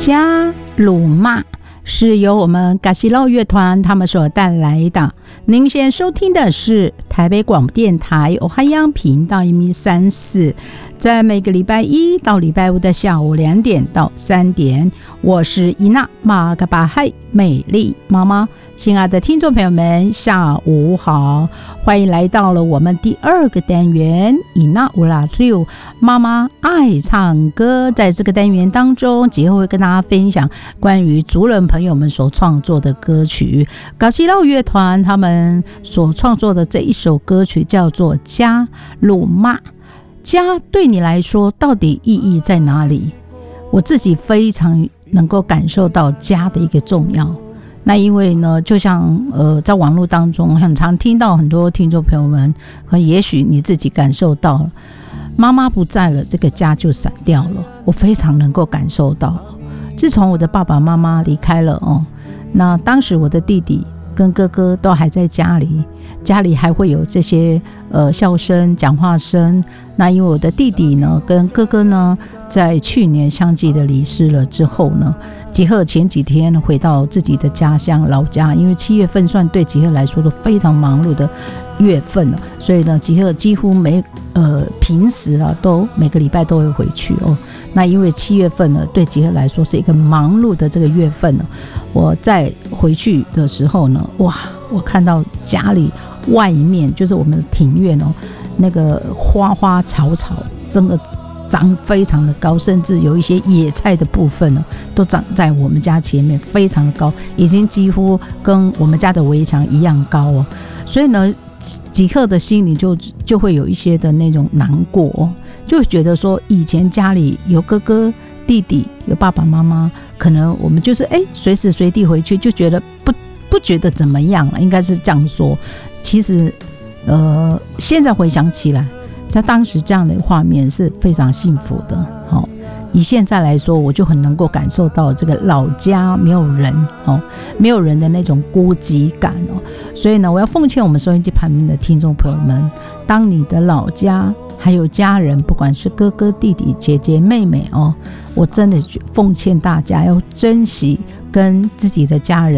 加鲁骂是由我们嘎西烙乐团他们所带来的。您现在收听的是台北广播电台欧哈央频道134，在每个礼拜一到礼拜五的下午2点到3点，我是伊娜马嘎巴嗨美丽妈妈。亲爱的听众朋友们，下午好，欢迎来到了我们第2个单元伊娜乌拉六妈妈爱唱歌。在这个单元当中，节后会跟大家分享关于族人朋友们所创作的歌曲。嘎西烙乐团他们所创作的这一首歌曲叫做《加鲁骂》。家对你来说到底意义在哪里？我自己非常能够感受到家的一个重要。那因为呢，就像在网络当中很常听到很多听众朋友们，也许你自己感受到了，妈妈不在了，这个家就散掉了。我非常能够感受到，自从我的爸爸妈妈离开了那当时我的弟弟跟哥哥都还在家里还会有这些笑声、讲话声。那因为我的弟弟呢跟哥哥呢在去年相继的离世了之后呢，吉赫前几天回到自己的家乡老家，因为7月份算对吉赫来说都非常忙碌的月份了，所以呢吉赫几乎平时都每个礼拜都会回去那因为7月份呢对吉赫来说是一个忙碌的这个月份呢，我在回去的时候呢，哇，我看到家里外面就是我们的庭院那个花花草草真的长非常的高，甚至有一些野菜的部分呢都长在我们家前面，非常的高，已经几乎跟我们家的围墙一样高所以呢吉克的心里就会有一些的那种难过就会觉得说以前家里有哥哥弟弟有爸爸妈妈，可能我们就是随时随地回去就觉得不觉得怎么样应该是这样说。其实现在回想起来，在当时这样的画面是非常幸福的以现在来说，我就很能够感受到这个老家没有人的那种孤寂感所以呢，我要奉劝我们收音机旁边的听众朋友们，当你的老家还有家人，不管是哥哥弟弟姐姐妹妹我真的奉劝大家要珍惜跟自己的家人